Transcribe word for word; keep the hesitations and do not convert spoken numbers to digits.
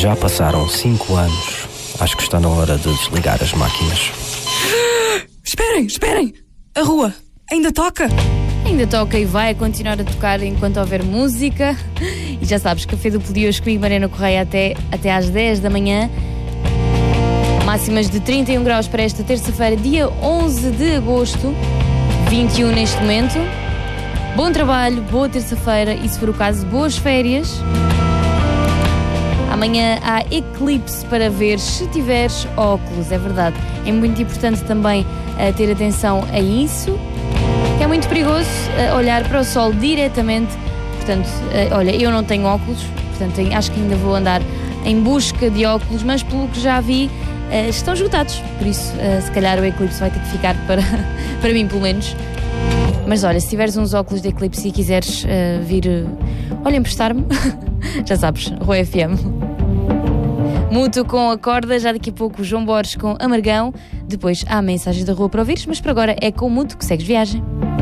Já passaram cinco anos. Acho que está na hora de desligar as máquinas. Esperem, esperem! A rua ainda toca? Ainda toca e vai continuar a tocar enquanto houver música. E já sabes, Café Duplo de hoje comigo, Mariana Correia, até, até às dez da manhã. Máximas de trinta e um graus para esta terça-feira, dia onze de agosto, vinte e um neste momento. Bom trabalho, boa terça-feira e, se for o caso, boas férias. Amanhã há eclipse para ver se tiveres óculos, é verdade. É muito importante também uh, ter atenção a isso. É muito perigoso uh, olhar para o sol diretamente. Portanto, uh, olha, eu não tenho óculos, portanto acho que ainda vou andar em busca de óculos, mas pelo que já vi, uh, estão esgotados. Por isso, uh, se calhar o eclipse vai ter que ficar para, para mim, pelo menos. Mas olha, se tiveres uns óculos de eclipse e quiseres uh, vir, uh, olha, emprestar-me, já sabes, Rua F M. Mútuo com a corda, já daqui a pouco o João Borges com Amargão. Depois há mensagens da rua para ouvires, mas por agora é com o Mútuo que segues viagem.